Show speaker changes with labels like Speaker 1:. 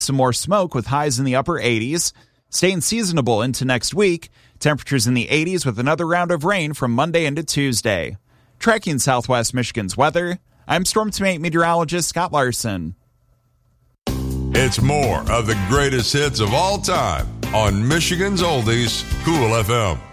Speaker 1: some more smoke with highs in the upper 80s. Staying seasonable into next week. Temperatures in the 80s with another round of rain from Monday into Tuesday. Tracking Southwest Michigan's weather, I'm Storm Team 8 meteorologist Scott Larson.
Speaker 2: It's more of the greatest hits of all time on Michigan's Oldies, Cool FM.